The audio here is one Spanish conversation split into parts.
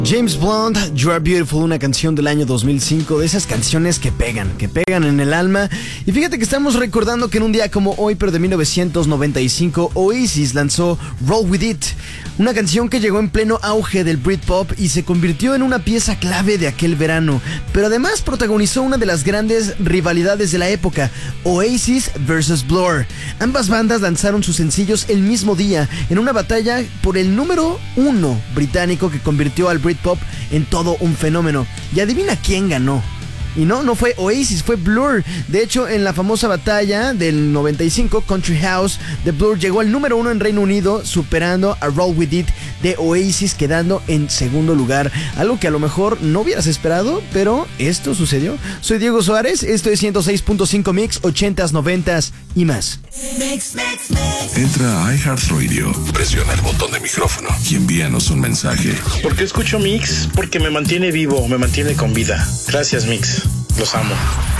James Blunt, You Are Beautiful, una canción del año 2005, de esas canciones que pegan en el alma. Y fíjate que estamos recordando que en un día como hoy, pero de 1995, Oasis lanzó Roll With It, una canción que llegó en pleno auge del Britpop y se convirtió en una pieza clave de aquel verano, pero además protagonizó una de las grandes rivalidades de la época, Oasis vs Blur. Ambas bandas lanzaron sus sencillos el mismo día, en una batalla por el número 1 británico que convirtió al Britpop en todo un fenómeno. Y adivina quién ganó. Y no fue Oasis, fue Blur. De hecho, en la famosa batalla del 95, Country House de Blur llegó al número 1 en Reino Unido, superando a Roll With It de Oasis, quedando en segundo lugar. Algo que a lo mejor no hubieras esperado, pero esto sucedió. Soy Diego Suárez, esto es 106.5 Mix, 80s, 90s y más. Entra a iHeartRadio, presiona el botón de micrófono y envíanos un mensaje. ¿Por qué escucho Mix? Porque me mantiene vivo, me mantiene con vida. Gracias, Mix. Los amo.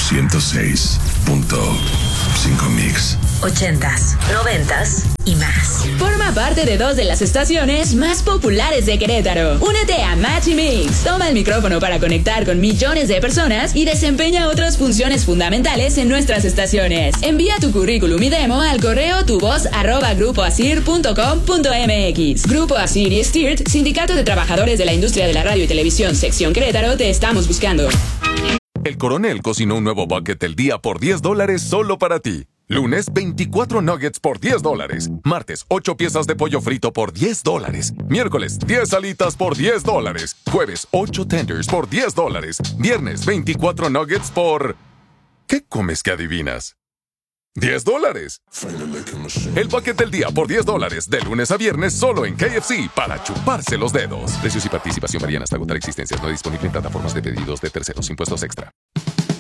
106.5 Mix. 80s, 90s y más. Forma parte de 2 de las estaciones más populares de Querétaro. Únete a Match y Mix. Toma el micrófono para conectar con millones de personas y desempeña otras funciones fundamentales en nuestras estaciones. Envía tu currículum y demo al correo tuvoz@grupoasir.com.mx. Grupo Asir y Stirt, Sindicato de Trabajadores de la Industria de la Radio y Televisión, Sección Querétaro, te estamos buscando. El Coronel cocinó un nuevo bucket del día por $10 solo para ti. Lunes, 24 nuggets por $10. Martes, 8 piezas de pollo frito por $10. Miércoles, 10 alitas por $10. Jueves, 8 tenders por $10. Viernes, 24 nuggets por... ¿Qué comes que adivinas? $10. El bucket del día por $10, de lunes a viernes solo en KFC, para chuparse los dedos. Precios y participación varían hasta agotar existencias. No disponible en plataformas de pedidos de terceros. Impuestos extra.